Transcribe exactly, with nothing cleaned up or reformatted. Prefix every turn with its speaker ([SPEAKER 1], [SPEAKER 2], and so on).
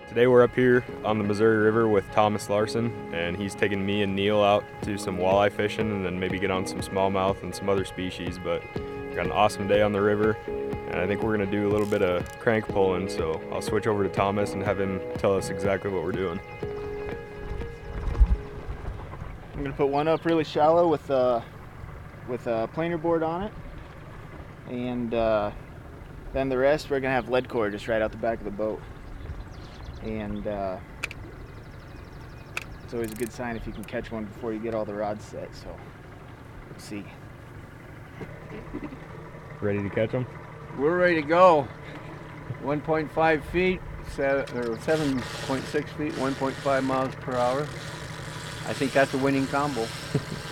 [SPEAKER 1] Today we're up here on the Missouri River with Thomas Larson, and he's taking me and Neil out to some walleye fishing and then maybe get on some smallmouth and some other species. But we've got an awesome day on the river, and I think we're gonna do a little bit of crank pulling, so I'll switch over to Thomas and have him tell us exactly what we're doing.
[SPEAKER 2] I'm gonna put one up really shallow with uh, with a planer board on it, and uh, then the rest we're gonna have lead core just right out the back of the boat. And uh, it's always a good sign if you can catch one before you get all the rods set. So let's see.
[SPEAKER 1] Ready to catch them?
[SPEAKER 3] We're ready to go. one point five feet, seven, or seven point six feet, one point five miles per hour. I think that's a winning combo.